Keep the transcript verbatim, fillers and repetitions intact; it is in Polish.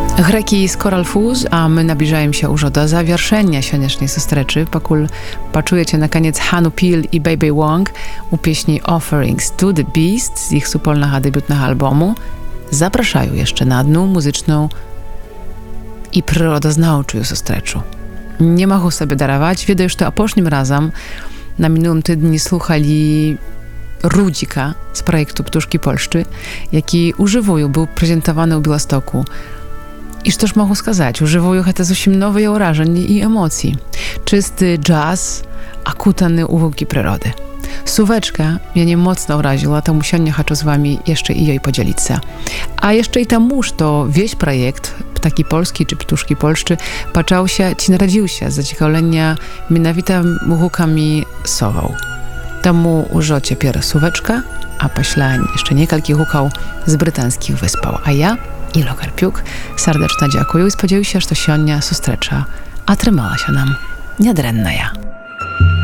Greki z Coral Fuzz, a my nabliżajem się już do zawieszenia świątecznej sestreczy, pakul poczujecie na koniec Hanu Peel i Baby Wong u pieśni Offerings to the Beast z ich supolnego debiutnego albumu. Zapraszają jeszcze na dnu muzyczną i przyrodoznawczą sestreczu. Nie mogą sobie darować, wiedę już to opocznym razem. Na minulym tygodniu słuchali Rudzika z projektu Ptuszki Polszczy, jaki używują, był prezentowany u Białostoku. Iż też mogę сказать, używują to zupełnie nowych wrażeń i emocji. Czysty jazz, akutany uwagi przyrody. Słóweczka mnie nie mocno uraziła, to musiałem chcę z wami jeszcze i jej podzielić się. A jeszcze i temu, że wieś projekt Ptaki Polski czy Ptuszki Polszczy paczał się, ci narodził się z zaciekawienia mianowita hukami sował. Temu użycie pierw słóweczka, a pośle jeszcze niekalki hukał z brytyjskich wyspał. A ja, Ilo Karpiuk, serdecznie dziękuję i spodziewam się, że to sionia sustrecza, a trzymała się nam niedrenna ja.